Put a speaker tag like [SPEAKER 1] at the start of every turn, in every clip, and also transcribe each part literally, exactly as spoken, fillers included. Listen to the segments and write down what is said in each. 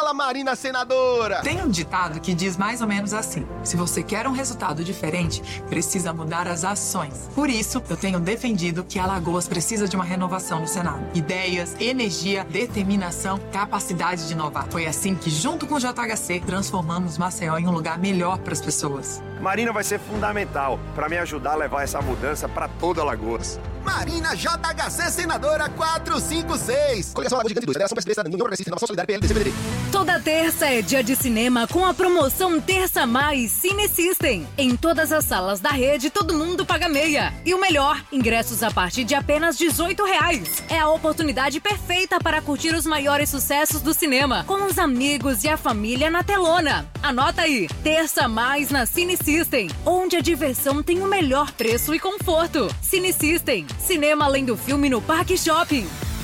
[SPEAKER 1] Fala, Marina Senadora!
[SPEAKER 2] Tem um ditado que diz mais ou menos assim: se você quer um resultado diferente, precisa mudar as ações. Por isso, eu tenho defendido que Alagoas precisa de uma renovação no Senado. Ideias, energia, determinação, capacidade de inovar. Foi assim que, junto com o J H C, transformamos Maceió em um lugar melhor para as pessoas.
[SPEAKER 3] Marina vai ser fundamental para me ajudar a levar essa mudança para toda Alagoas.
[SPEAKER 1] Marina J H C Senadora quatrocentos e cinquenta e seis. Coligação Alagoas Gigante dois. Federação Brasileira União Progressista Renovação Solidária P L D C B D.
[SPEAKER 4] Toda terça é dia de cinema com a promoção Terça Mais Cine System. Em todas as salas da rede, todo mundo paga meia. E o melhor, ingressos a partir de apenas dezoito reais. É a oportunidade perfeita para curtir os maiores sucessos do cinema, com os amigos e a família na telona. Anota aí, Terça Mais na Cine System, onde a diversão tem o melhor preço e conforto. Cine System, cinema além do filme no Parque Shopping.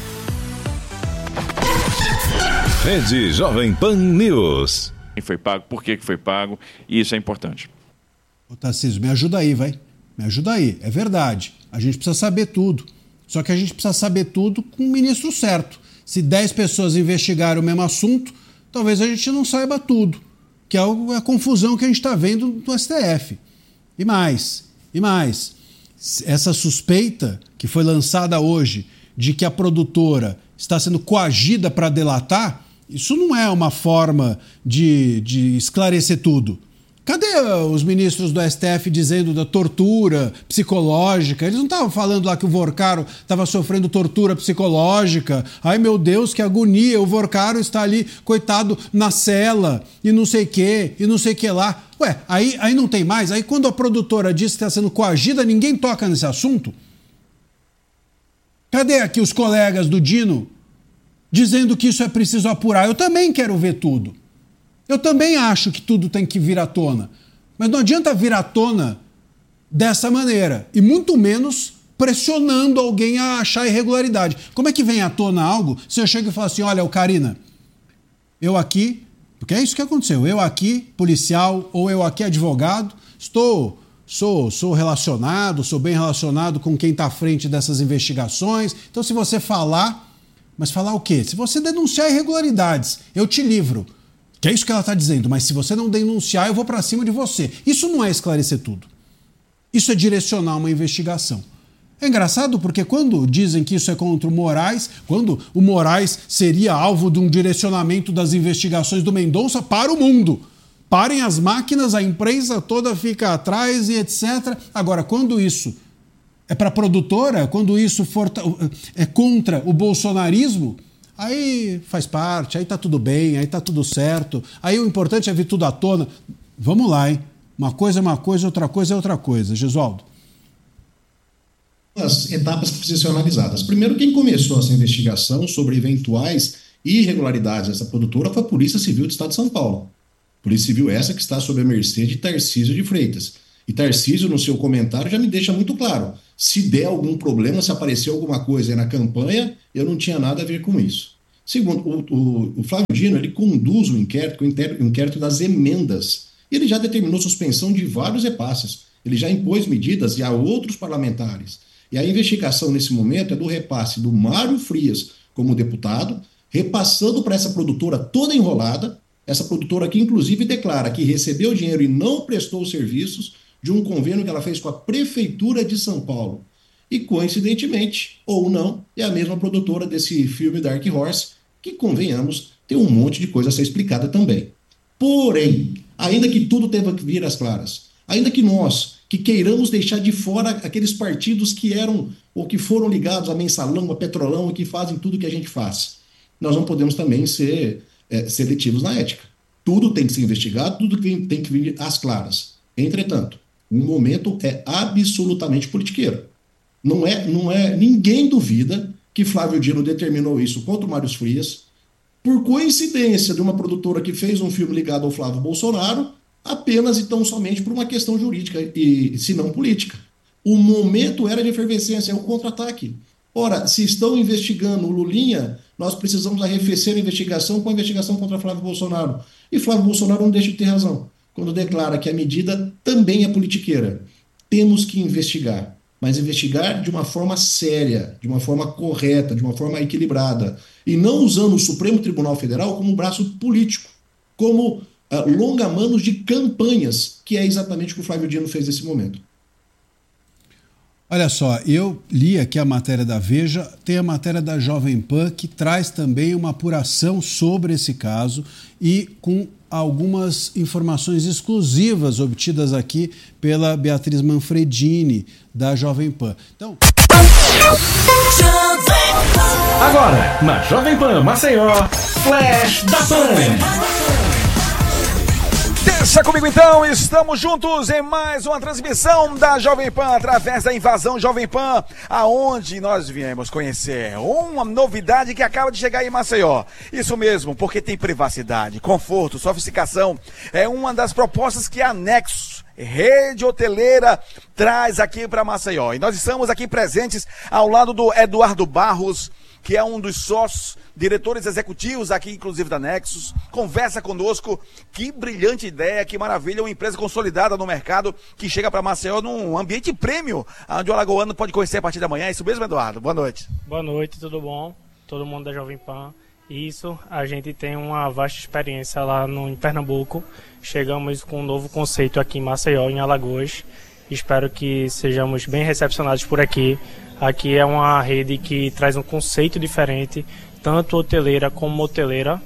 [SPEAKER 5] Rede Jovem Pan News.
[SPEAKER 6] Quem foi pago, por que foi pago, e isso é importante.
[SPEAKER 7] Ô Tarcísio, me ajuda aí, vai. Me ajuda aí, é verdade. A gente precisa saber tudo. Só que a gente precisa saber tudo com o ministro certo. Se dez pessoas investigarem o mesmo assunto, talvez a gente não saiba tudo. Que é a confusão que a gente está vendo no S T F. E mais, e mais. Essa suspeita que foi lançada hoje de que a produtora está sendo coagida para delatar, isso não é uma forma de, de esclarecer tudo. Cadê os ministros do S T F dizendo da tortura psicológica? Eles não estavam falando lá que o Vorcaro estava sofrendo tortura psicológica. Ai, meu Deus, que agonia, o Vorcaro está ali, coitado, na cela, e não sei o quê, e não sei o que lá. Ué, aí, aí não tem mais? Aí quando a produtora diz que está sendo coagida, ninguém toca nesse assunto? Cadê aqui os colegas do Dino dizendo que isso é preciso apurar? Eu também quero ver tudo. Eu também acho que tudo tem que vir à tona. Mas não adianta vir à tona dessa maneira. E muito menos pressionando alguém a achar irregularidade. Como é que vem à tona algo se eu chego e falo assim, olha, Karina, eu aqui, porque é isso que aconteceu, eu aqui, policial, ou eu aqui, advogado, estou... Sou, sou relacionado, sou bem relacionado com quem está à frente dessas investigações. Então, se você falar... Mas falar o quê? Se você denunciar irregularidades, eu te livro. Que é isso que ela está dizendo. Mas se você não denunciar, eu vou para cima de você. Isso não é esclarecer tudo. Isso é direcionar uma investigação. É engraçado porque quando dizem que isso é contra o Moraes, quando o Moraes seria alvo de um direcionamento das investigações do Mendonça para o mundo... Parem as máquinas, a imprensa toda fica atrás e etcétera. Agora, quando isso é para a produtora, quando isso for, é contra o bolsonarismo, aí faz parte, aí tá tudo bem, aí tá tudo certo. Aí o importante é vir tudo à tona. Vamos lá, hein? Uma coisa é uma coisa, outra coisa é outra coisa. Gesualdo.
[SPEAKER 8] As etapas que precisam ser analisadas. Primeiro, quem começou essa investigação sobre eventuais irregularidades dessa produtora foi a Polícia Civil do Estado de São Paulo. Polícia Civil essa que está sob a mercê de Tarcísio de Freitas. E Tarcísio, no seu comentário, já me deixa muito claro. Se der algum problema, se aparecer alguma coisa aí na campanha, eu não tinha nada a ver com isso. Segundo, o, o, o Flávio Dino, ele conduz o inquérito, o inquérito das emendas. E ele já determinou suspensão de vários repasses. Ele já impôs medidas e a outros parlamentares. E a investigação, nesse momento, é do repasse do Mário Frias como deputado, repassando para essa produtora toda enrolada. Essa produtora que, inclusive, declara que recebeu dinheiro e não prestou serviços de um convênio que ela fez com a Prefeitura de São Paulo. E, coincidentemente, ou não, é a mesma produtora desse filme Dark Horse, que, convenhamos, tem um monte de coisa a ser explicada também. Porém, ainda que tudo tenha que vir às claras, ainda que nós, que queiramos deixar de fora aqueles partidos que eram ou que foram ligados a Mensalão, a Petrolão e que fazem tudo que a gente faz, nós não podemos também ser... É, seletivos na ética. Tudo tem que ser investigado, tudo tem que vir às claras. Entretanto, o momento é absolutamente politiqueiro. Não é, não é, ninguém duvida que Flávio Dino determinou isso contra o Mário Frias, por coincidência de uma produtora que fez um filme ligado ao Flávio Bolsonaro, apenas e tão somente por uma questão jurídica, e se não política. O momento era de efervescência, é um contra-ataque. Ora, se estão investigando o Lulinha, nós precisamos arrefecer a investigação com a investigação contra Flávio Bolsonaro. E Flávio Bolsonaro não deixa de ter razão, quando declara que a medida também é politiqueira. Temos que investigar. mas investigar de uma forma séria, de uma forma correta, de uma forma equilibrada, e não usando o Supremo Tribunal Federal como braço político, como uh, longa-manos de campanhas, que é exatamente o que o Flávio Dino fez nesse momento.
[SPEAKER 7] Olha só, eu li aqui a matéria da Veja, tem a matéria da Jovem Pan, que traz também uma apuração sobre esse caso e com algumas informações exclusivas obtidas aqui pela Beatriz Manfredini, da Jovem Pan. Então...
[SPEAKER 9] Agora, na Jovem Pan Maceió, Flash da Pan.
[SPEAKER 10] Deixa comigo então, estamos juntos em mais uma transmissão da Jovem Pan, através da Invasão Jovem Pan, aonde nós viemos conhecer uma novidade que acaba de chegar em Maceió. Isso mesmo, porque tem privacidade, conforto, sofisticação, é uma das propostas que a Nexus, rede hoteleira, traz aqui para Maceió. E nós estamos aqui presentes ao lado do Eduardo Barros, que é um dos sócios, diretores executivos aqui, inclusive da Nexus, conversa conosco. Que brilhante ideia, que maravilha, uma empresa consolidada no mercado que chega para Maceió num ambiente prêmio, onde o alagoano pode conhecer a partir da manhã. É isso mesmo, Eduardo? Boa noite.
[SPEAKER 11] Boa noite, tudo bom? Todo mundo da Jovem Pan. Isso, a gente tem uma vasta experiência lá no, em Pernambuco. Chegamos com um novo conceito aqui em Maceió, em Alagoas. Espero que sejamos bem recepcionados por aqui. Aqui é uma rede que traz um conceito diferente, tanto hoteleira como moteleira.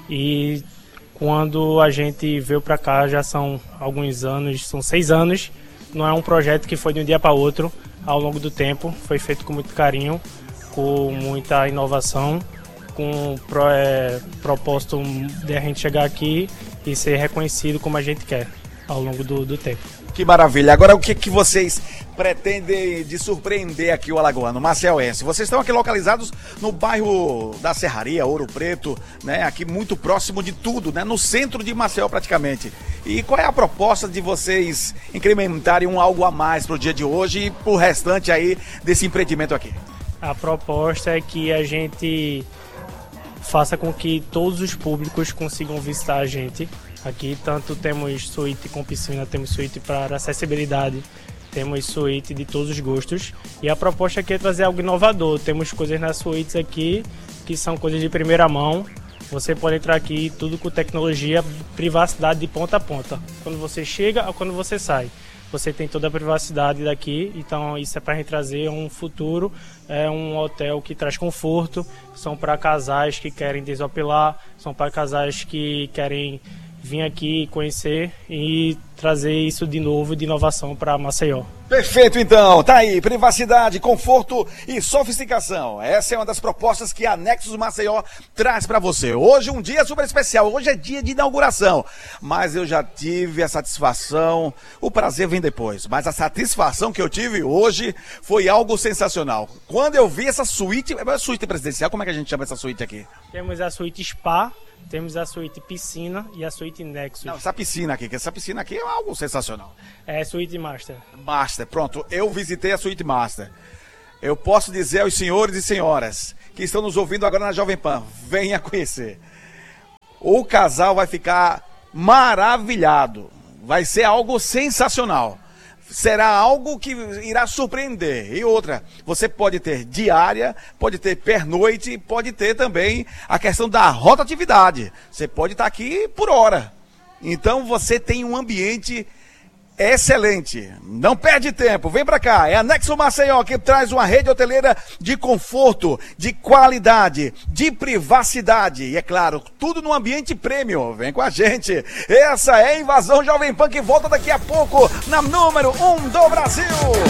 [SPEAKER 11] E quando a gente veio para cá, já são alguns anos, são seis anos. Não é um projeto que foi de um dia para outro, ao longo do tempo. Foi feito com muito carinho, com muita inovação, com o é, propósito de a gente chegar aqui e ser reconhecido como a gente quer ao longo do, do tempo.
[SPEAKER 10] Que maravilha. Agora, o que, que vocês pretendem de surpreender aqui o alagoano, maceiense? Vocês estão aqui localizados no bairro da Serraria, Ouro Preto, né? Aqui muito próximo de tudo, né? No centro de Maceió praticamente. E qual é a proposta de vocês incrementarem um algo a mais para o dia de hoje e para o restante aí desse empreendimento aqui?
[SPEAKER 11] A proposta é que a gente faça com que todos os públicos consigam visitar a gente. Aqui tanto temos suíte com piscina, temos suíte para acessibilidade, temos suíte de todos os gostos. E a proposta aqui é trazer algo inovador. Temos coisas nas suítes aqui que são coisas de primeira mão. Você pode entrar aqui tudo com tecnologia, privacidade de ponta a ponta. Quando você chega ou quando você sai, você tem toda a privacidade daqui. Então isso é para a gente trazer um futuro, é um hotel que traz conforto. São para casais que querem desopilar, são para casais que querem vir aqui conhecer e trazer isso de novo, de inovação para Maceió.
[SPEAKER 10] Perfeito, então. Tá aí, privacidade, conforto e sofisticação. Essa é uma das propostas que a Nexus Maceió traz para você. Hoje um dia super especial, hoje é dia de inauguração, mas eu já tive a satisfação, o prazer vem depois, mas a satisfação que eu tive hoje foi algo sensacional. Quando eu vi essa suíte, é suíte presidencial, como é que a gente chama essa suíte aqui?
[SPEAKER 11] Temos a suíte Spa, temos a suíte piscina e a suíte Nexus.
[SPEAKER 10] Não, essa piscina aqui, que essa piscina aqui é algo sensacional.
[SPEAKER 11] É suíte Master.
[SPEAKER 10] Master, pronto. Eu visitei a suíte Master. Eu posso dizer aos senhores e senhoras que estão nos ouvindo agora na Jovem Pan, venha conhecer. O casal vai ficar maravilhado. Vai ser algo sensacional. Será algo que irá surpreender. E outra, você pode ter diária, pode ter pernoite, pode ter também a questão da rotatividade. Você pode estar aqui por hora. Então você tem um ambiente excelente. Não perde tempo, vem pra cá. É a Nexus Maceió que traz uma rede hoteleira de conforto, de qualidade, de privacidade. E é claro, tudo no ambiente premium. Vem com a gente. Essa é a Invasão Jovem Pan que volta daqui a pouco na número um do Brasil.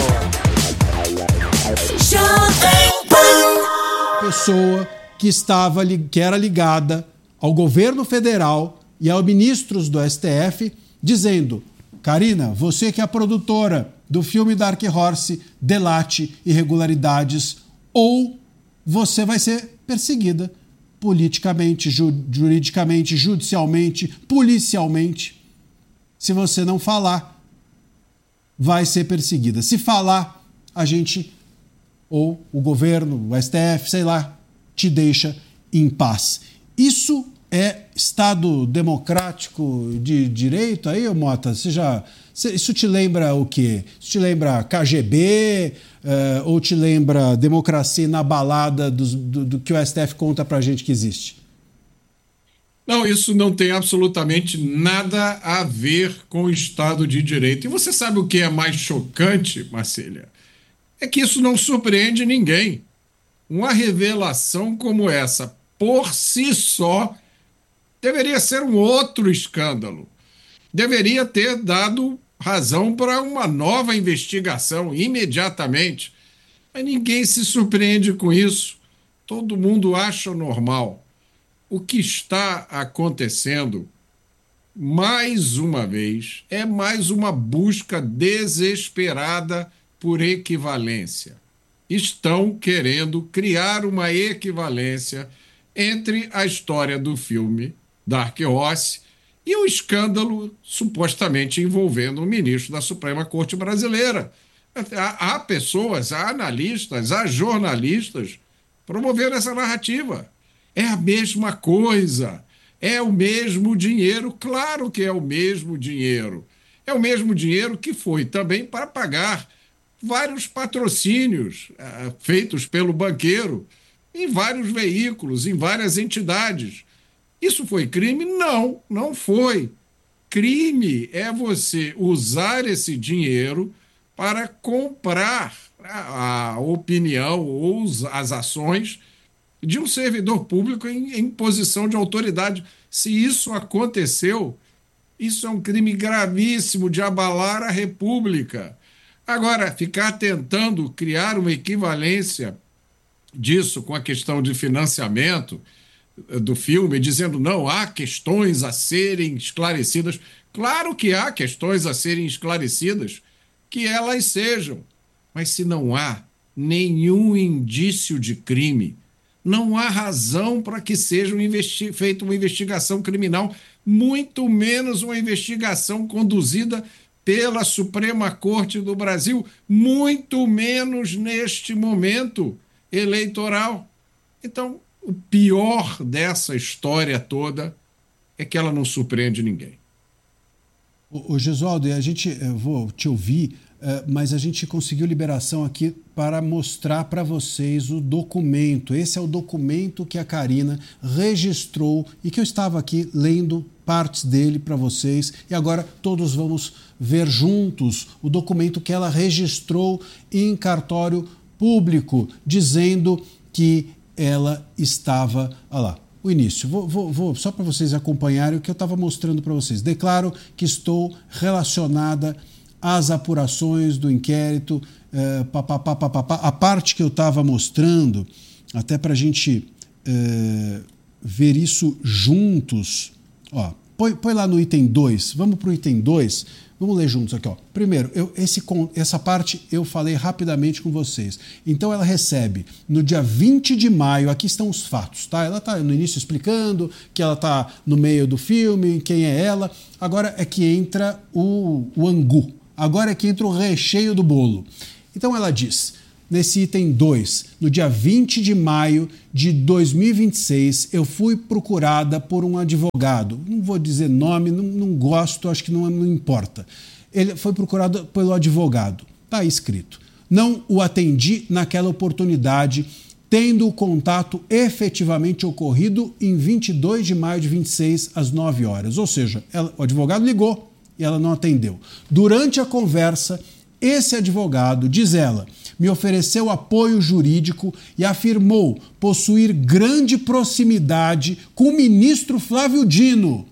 [SPEAKER 7] Jovem Pan. Pessoa que estava, que era ligada ao governo federal e aos ministros do S T F, dizendo: Karina, você que é a produtora do filme Dark Horse, delate irregularidades ou você vai ser perseguida politicamente, ju- juridicamente, judicialmente, policialmente. Se você não falar, vai ser perseguida. Se falar, a gente, ou o governo, o S T F, sei lá, te deixa em paz. Isso é Estado democrático de direito aí, ô Mota? Você já, isso te lembra o quê? Isso te lembra K G B uh, ou te lembra democracia inabalada do, do, do que o S T F conta pra gente que existe?
[SPEAKER 12] Não, isso não tem absolutamente nada a ver com o Estado de Direito. E você sabe o que é mais chocante, Marcília? É que isso não surpreende ninguém. Uma revelação como essa, por si só, deveria ser um outro escândalo. Deveria ter dado razão para uma nova investigação imediatamente. Mas ninguém se surpreende com isso. Todo mundo acha normal. O que está acontecendo, mais uma vez, é mais uma busca desesperada por equivalência. Estão querendo criar uma equivalência entre a história do filme Dark Horse e o escândalo supostamente envolvendo o ministro da Suprema Corte Brasileira. Há, há pessoas, há analistas, há jornalistas promovendo essa narrativa. É a mesma coisa, é o mesmo dinheiro, claro que é o mesmo dinheiro. É o mesmo dinheiro que foi também para pagar vários patrocínios uh, feitos pelo banqueiro em vários veículos, em várias entidades. Isso foi crime? Não, não foi. Crime é você usar esse dinheiro para comprar a, a opinião ou as ações de um servidor público em, em posição de autoridade. Se isso aconteceu, isso é um crime gravíssimo de abalar a República. Agora, ficar tentando criar uma equivalência disso com a questão de financiamento do filme, dizendo não, há questões a serem esclarecidas. Claro que há questões a serem esclarecidas, que elas sejam. Mas se não há nenhum indício de crime, não há razão para que seja investi- feita uma investigação criminal, muito menos uma investigação conduzida pela Suprema Corte do Brasil, muito menos neste momento eleitoral. Então, o pior dessa história toda é que ela não surpreende ninguém.
[SPEAKER 7] O, o Gesualdo, a gente, eu vou te ouvir, uh, mas a gente conseguiu liberação aqui para mostrar para vocês o documento. Esse é o documento que a Karina registrou e que eu estava aqui lendo partes dele para vocês. E agora todos vamos ver juntos o documento que ela registrou em cartório público, dizendo que ela estava... Olha lá, o início. Vou, vou, vou só para vocês acompanharem o que eu estava mostrando para vocês. Declaro que estou relacionada às apurações do inquérito. Eh, pá, pá, pá, pá, pá, pá. A parte que eu estava mostrando, até para a gente eh, ver isso juntos. Ó, põe, põe lá no item dois. Vamos para o item dois. Vamos ler juntos aqui. Ó. Primeiro, eu, esse, essa parte eu falei rapidamente com vocês. Então ela recebe no dia vinte de maio, aqui estão os fatos, tá? Ela está no início explicando que ela está no meio do filme, quem é ela. Agora é que entra o, o angu. Agora é que entra o recheio do bolo. Então ela diz, nesse item dois, no dia vinte de maio de dois mil e vinte e seis, eu fui procurada por um advogado. Não vou dizer nome, não, não gosto, acho que não, não importa. Ele foi procurado pelo advogado. Está escrito. Não o atendi naquela oportunidade, tendo o contato efetivamente ocorrido em vinte e dois de maio de vinte e seis, às nove horas. Ou seja, ela, o advogado ligou e ela não atendeu. Durante a conversa, esse advogado, diz ela, me ofereceu apoio jurídico e afirmou possuir grande proximidade com o ministro Flávio Dino.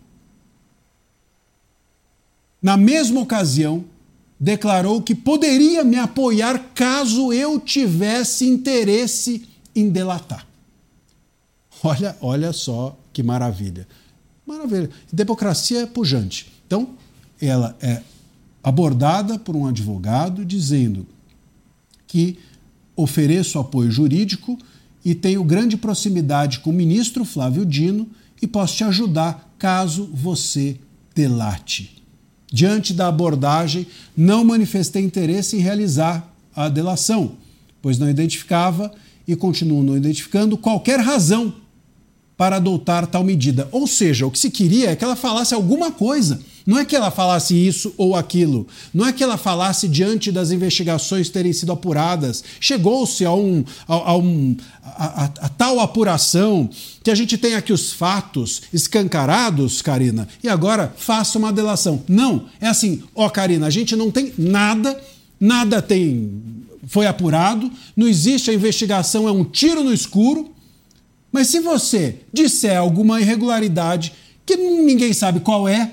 [SPEAKER 7] Na mesma ocasião, declarou que poderia me apoiar caso eu tivesse interesse em delatar. Olha, olha só que maravilha. Maravilha. Democracia é pujante. Então, ela é abordada por um advogado dizendo que ofereço apoio jurídico e tenho grande proximidade com o ministro Flávio Dino e posso te ajudar caso você delate. Diante da abordagem, não manifestei interesse em realizar a delação, pois não identificava e continuo não identificando qualquer razão para adotar tal medida. Ou seja, o que se queria é que ela falasse alguma coisa. Não é que ela falasse isso ou aquilo. Não é que ela falasse diante das investigações terem sido apuradas. Chegou-se a, um, a, a, um, a, a, a tal apuração que a gente tem aqui os fatos escancarados, Karina, e agora faça uma delação. Não, é assim, ó Karina, a gente não tem nada, nada tem, foi apurado, não existe a investigação, é um tiro no escuro. Mas se você disser alguma irregularidade que ninguém sabe qual é,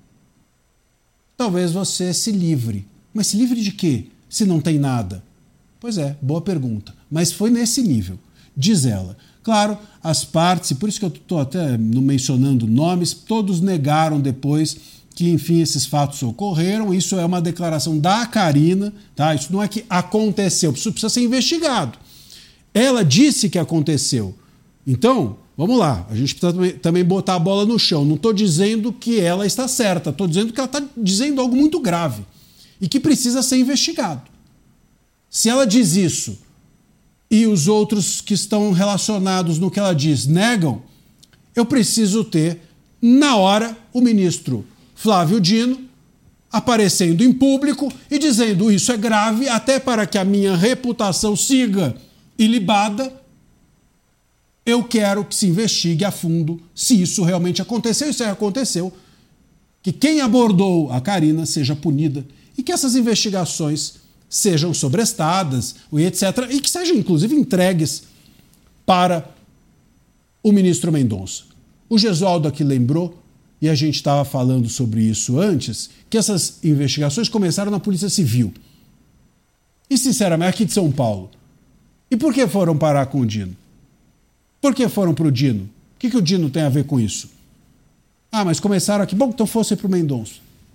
[SPEAKER 7] talvez você se livre. Mas se livre de quê? Se não tem nada? Pois é, boa pergunta. Mas foi nesse nível, diz ela. Claro, as partes, e por isso que eu estou até não mencionando nomes, todos negaram depois que, enfim, esses fatos ocorreram. Isso é uma declaração da Karina, tá? Isso não é que aconteceu, isso precisa ser investigado. Ela disse que aconteceu. Então, vamos lá, a gente precisa também botar a bola no chão. Não estou dizendo que ela está certa, estou dizendo que ela está dizendo algo muito grave e que precisa ser investigado. Se ela diz isso e os outros que estão relacionados no que ela diz negam, eu preciso ter, na hora, o ministro Flávio Dino aparecendo em público e dizendo isso é grave, até para que a minha reputação siga ilibada. Eu quero que se investigue a fundo se isso realmente aconteceu e se aconteceu, que quem abordou a Karina seja punida e que essas investigações sejam sobrestadas e etcétera e que sejam inclusive entregues para o ministro Mendonça. O Gesualdo aqui lembrou, e a gente estava falando sobre isso antes, que essas investigações começaram na Polícia Civil. E sinceramente, aqui de São Paulo. E por que foram parar com o Dino? Por que foram para o Dino? O que, que o Dino tem a ver com isso? Ah, mas começaram aqui. Bom, então fosse para o Mendonça.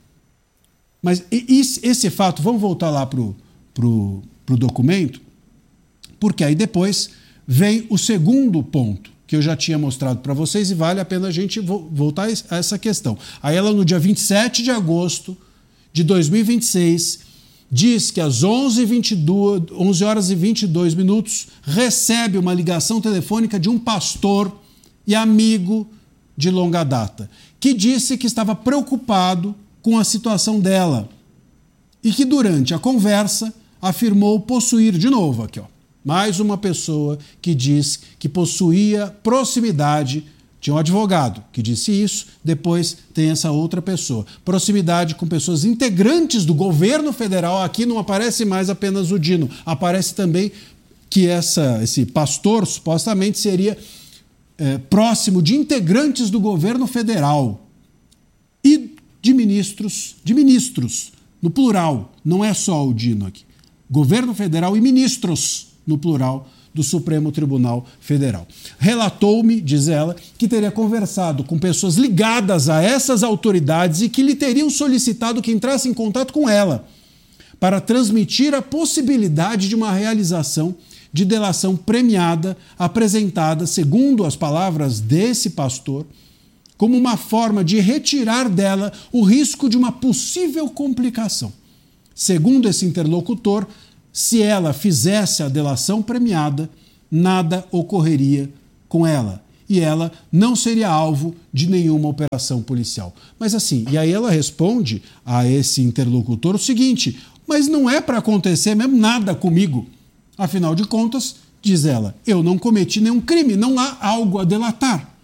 [SPEAKER 7] Mas esse, esse fato, vamos voltar lá para o pro, pro documento, porque aí depois vem o segundo ponto, que eu já tinha mostrado para vocês, e vale a pena a gente vo voltar a essa questão. Aí ela, no dia vinte e sete de agosto de dois mil e vinte e seis, diz que às onze horas e vinte e dois minutos recebe uma ligação telefônica de um pastor e amigo de longa data, que disse que estava preocupado com a situação dela e que durante a conversa afirmou possuir, de novo aqui, ó, mais uma pessoa que diz que possuía proximidade. Tinha um advogado que disse isso, depois tem essa outra pessoa. Proximidade com pessoas integrantes do governo federal. Aqui não aparece mais apenas o Dino, aparece também que essa, esse pastor supostamente seria é, próximo de integrantes do governo federal e de ministros, de ministros, no plural, não é só o Dino aqui. Governo federal e ministros, no plural, do Supremo Tribunal Federal. Relatou-me, diz ela, que teria conversado com pessoas ligadas a essas autoridades e que lhe teriam solicitado que entrasse em contato com ela para transmitir a possibilidade de uma realização de delação premiada apresentada, segundo as palavras desse pastor, como uma forma de retirar dela o risco de uma possível complicação. Segundo esse interlocutor, se ela fizesse a delação premiada, nada ocorreria com ela. E ela não seria alvo de nenhuma operação policial. Mas assim, e aí ela responde a esse interlocutor o seguinte: mas não é para acontecer mesmo nada comigo. Afinal de contas, diz ela, eu não cometi nenhum crime, não há algo a delatar.